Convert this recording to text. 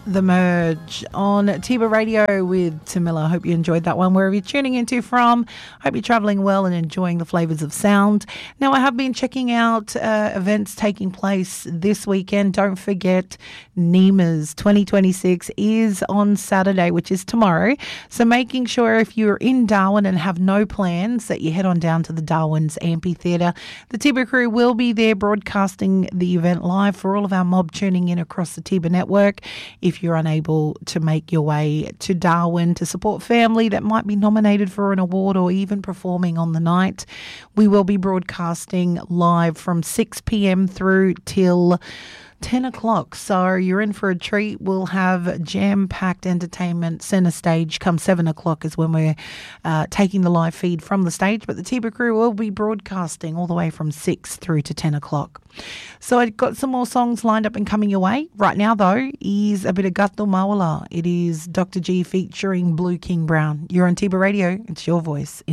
The Merge on Tiba Radio with Tamila. Hope you enjoyed that one wherever you're tuning into from. Hope you're travelling well and enjoying the flavours of sound. Now, I have been checking out events taking place this weekend. Don't forget, NEMA's 2026 is on Saturday, which is tomorrow. So making sure if you're in Darwin and have no plans that you head on down to the Darwin's Amphitheatre. The Tiba crew will be there broadcasting the event live for all of our mob tuning in across the Tiba network. If you're unable to make your way to Darwin to support family that might be nominated for an award or even performing on the night, we will be broadcasting live from 6 p.m. through till 10 o'clock. So you're in for a treat. We'll have jam-packed entertainment. Centre stage come 7 o'clock is when we're taking the live feed from the stage. But the Tiba crew will be broadcasting all the way from 6 through to 10 o'clock. So I've got some more songs lined up and coming your way. Right now, though, is a bit of Gato Mawala. It is Dr. G featuring Blue King Brown. You're on Tiba Radio. It's your voice.